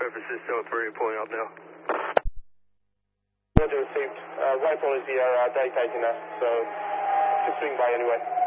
Services, Tower 3, pulling up now. Roger, received. Rifle is here, dictating us, so just swing by anyway.